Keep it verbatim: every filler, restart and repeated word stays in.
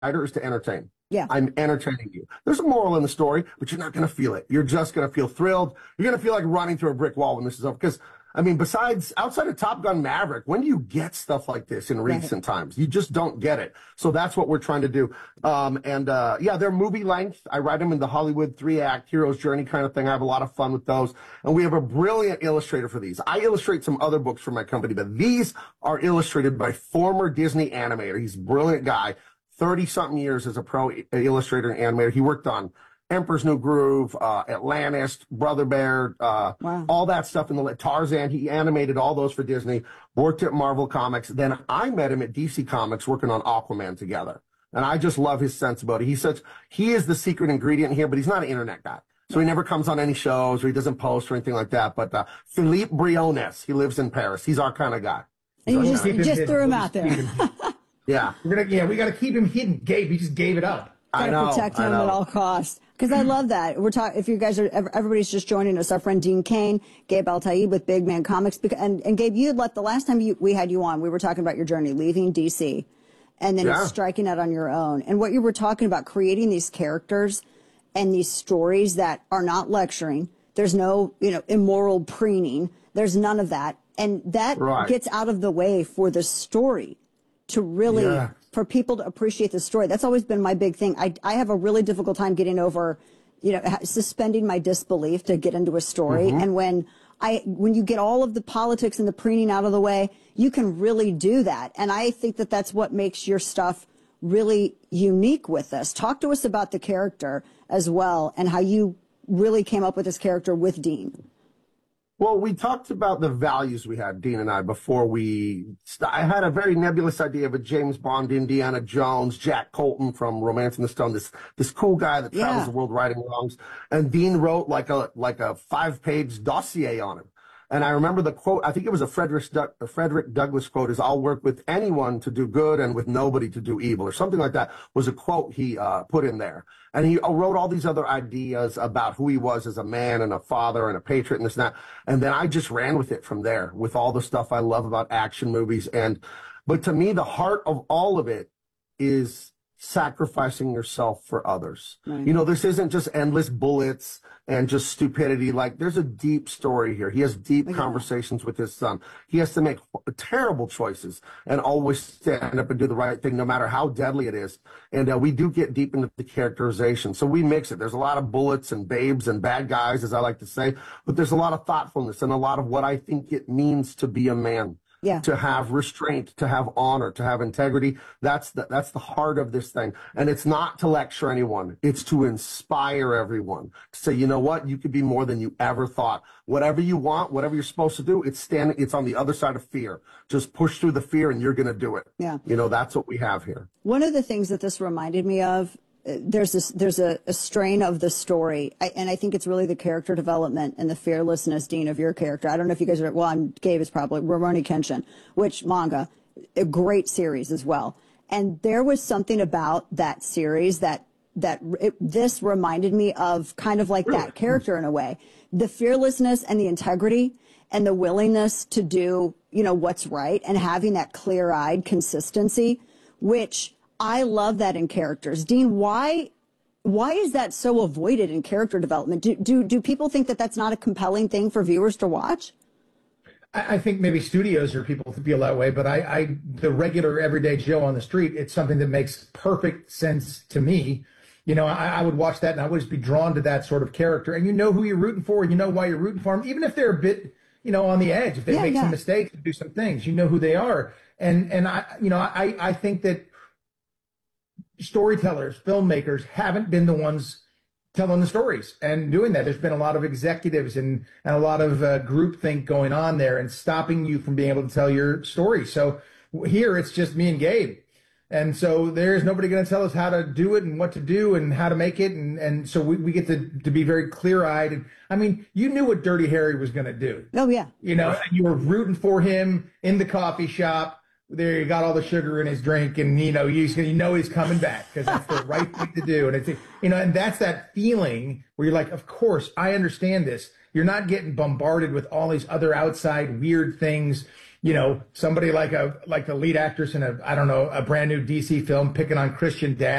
writer is to entertain. Yeah. I'm entertaining you. There's a moral in the story, but you're not going to feel it. You're just going to feel thrilled. You're going to feel like running through a brick wall when this is over. Because, I mean, besides, outside of Top Gun Maverick, when do you get stuff like this in recent right. times? You just don't get it. So that's what we're trying to do. Um, and, uh, yeah, they're movie length. I write them in the Hollywood three-act hero's journey kind of thing. I have a lot of fun with those. And we have a brilliant illustrator for these. I illustrate some other books for my company, but these are illustrated by former Disney animator. He's a brilliant guy. thirty-something years as a pro illustrator and animator. He worked on Emperor's New Groove, uh, Atlantis, Brother Bear, uh, wow. all that stuff in the Tarzan. He animated all those for Disney, worked at Marvel Comics. Then I met him at D C Comics working on Aquaman together. And I just love his sensibility. He's such, he is the secret ingredient here, but he's not an internet guy. So he never comes on any shows or he doesn't post or anything like that. But uh, Philippe Briones, he lives in Paris. He's our kind of guy. And you just, you just threw him out there. Yeah. We're gonna, yeah, we got to keep him hidden. Gabe, he just gave it up. I know. Protect him at all costs. Because I love that. We're talking, if you guys are, everybody's just joining us, our friend Dean Cain, Gabe Altaib with Big Man Comics. And, and Gabe, you had let, the last time you, we had you on, we were talking about your journey, leaving D C and then yeah. striking out on your own. And what you were talking about, creating these characters and these stories that are not lecturing. There's no, you know, immoral preening. There's none of that. And that right. gets out of the way for the story. To really, yeah. for people to appreciate the story. That's always been my big thing. I, I have a really difficult time getting over, you know, suspending my disbelief to get into a story. Mm-hmm. And when I, when you get all of the politics and the preening out of the way, you can really do that. And I think that that's what makes your stuff really unique with this. Talk to us about the character as well and how you really came up with this character with Dean. Well, we talked about the values we had, Dean and I, before we, I had a very nebulous idea of a James Bond, Indiana Jones, Jack Colton from Romancing the Stone, this, this cool guy that travels yeah. the world writing wrongs. And Dean wrote like a, like a five page dossier on him. And I remember the quote, I think it was a Frederick, a Frederick Douglass quote, is I'll work with anyone to do good and with nobody to do evil, or something like that was a quote he uh, put in there. And he wrote all these other ideas about who he was as a man and a father and a patriot and this and that. And then I just ran with it from there with all the stuff I love about action movies. And, but to me, the heart of all of it is sacrificing yourself for others. Right. You know, this isn't just endless bullets and just stupidity. Like, there's a deep story here. He has deep okay. conversations with his son. He has to make terrible choices and always stand up and do the right thing, no matter how deadly it is. And uh, we do get deep into the characterization. So we mix it. There's a lot of bullets and babes and bad guys, as I like to say, but there's a lot of thoughtfulness and a lot of what I think it means to be a man. Yeah. To have restraint, to have honor, to have integrity. That's the, that's the heart of this thing. And it's not to lecture anyone. It's to inspire everyone. To say, you know what? You could be more than you ever thought. Whatever you want, whatever you're supposed to do, it's standing, it's on the other side of fear. Just push through the fear and you're going to do it. Yeah. You know, that's what we have here. One of the things that this reminded me of, there's this, there's a, a strain of the story, I, and I think it's really the character development and the fearlessness, Dean, of your character. I don't know if you guys are, well, I'm, Gabe is probably Rurouni Kenshin, which manga, a great series as well. And there was something about that series that, that it, this reminded me of kind of like that character in a way. The fearlessness and the integrity and the willingness to do, you know, what's right and having that clear-eyed consistency, which I love that in characters. Dean, why why is that so avoided in character development? Do do do people think that that's not a compelling thing for viewers to watch? I, I think maybe studios or people feel that way, but I, I the regular everyday Joe on the street, it's something that makes perfect sense to me. You know, I, I would watch that and I would just be drawn to that sort of character. And you know who you're rooting for, you know why you're rooting for them, even if they're a bit, you know, on the edge, if they yeah, make yeah. some mistakes, do some things, you know who they are. And and I, you know, I I think that storytellers, filmmakers haven't been the ones telling the stories and doing that. There's been a lot of executives and, and a lot of uh, groupthink going on there and stopping you from being able to tell your story. So here it's just me and Gabe. And so there's nobody going to tell us how to do it and what to do and how to make it. And, and so we, we get to, to be very clear eyed. And I mean, you knew what Dirty Harry was going to do. Oh, yeah. You know, and you were rooting for him in the coffee shop. There, you got all the sugar in his drink, and you know you, you know he's coming back because that's the right thing to do. And it's you know, and that's that feeling where you're like, of course, I understand this. You're not getting bombarded with all these other outside weird things you know, somebody like a like the lead actress in a I don't know a brand new D C film picking on Christian Dad.